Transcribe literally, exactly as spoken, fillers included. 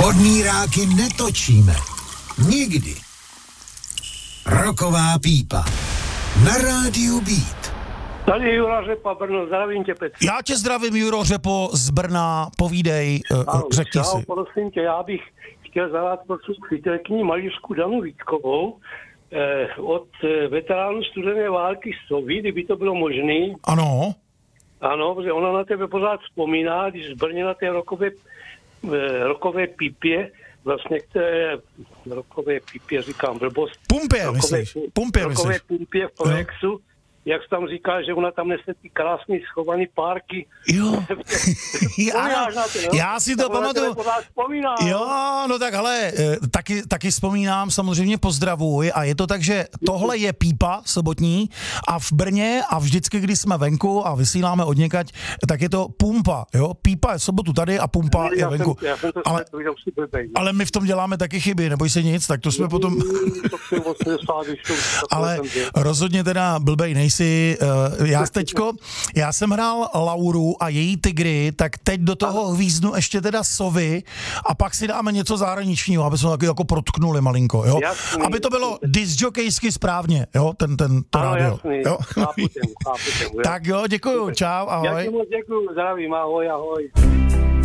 Podmíráky netočíme. Nikdy. Roková pípa. Na rádiu Beat. Tady Jura Řepa, Brno, zdravím tě, Petr. Já tě zdravím, Juro Řepo z Brna, povídej, Ahoj, řekni čau, si. prosím tě, já bych chtěl zadat pro svou přítelkyni malířku Danu Vítkovou eh, od eh, veteránů studené války Sovy, kdyby to bylo možné. Ano. Ano, protože ona na tebe pořád vzpomíná, když z Brně na té rokové, eh, rokové pípě, vlastně k té rokové pípě, říkám blbost. Pumpě, rokové, myslíš? Pumpě, rokové myslíš? pumpě v Projexu. No. Jak jsi tam říkal, že ona tam nese ty krásný schovaný párky. Jo. já, na to, jo? já si to tak pamatuju. Jo, no tak hele, taky, taky vzpomínám, samozřejmě pozdravuj a je to tak, že tohle je pípa sobotní a v Brně a vždycky, když jsme venku a vysíláme od někať, tak je to pumpa, jo, pípa je v sobotu tady a pumpa já je venku. Jsem, já jsem to ale, blbej, ale my v tom děláme taky chyby, neboj se nic, tak to jsme potom... ale rozhodně teda blbej nejsi. Já teďko, já jsem hrál Lauru a její tygry, tak teď do toho hvíznu ještě teda Sovy a pak si dáme něco zahraničního, aby jsme taky jako protknuli malinko, jo? Jasný, aby to bylo disjokejsky správně, jo? Ten, ten, to ano, rádio. Jasný, jo? chápu tě, chápu tě, tak jo, děkuju, čau, ahoj. Já ti moc děkuju, zdravím, ahoj, ahoj.